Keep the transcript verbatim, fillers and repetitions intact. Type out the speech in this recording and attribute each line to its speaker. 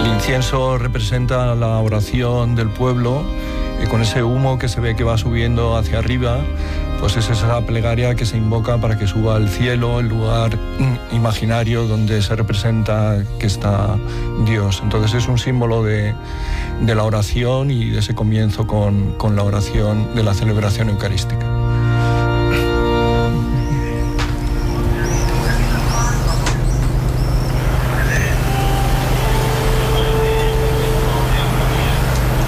Speaker 1: El incienso representa la oración del pueblo, y con ese humo que se ve que va subiendo hacia arriba, pues es esa plegaria que se invoca para que suba al cielo, el lugar imaginario donde se representa que está Dios. Entonces es un símbolo de, de la oración y de ese comienzo con, con la oración de la celebración eucarística.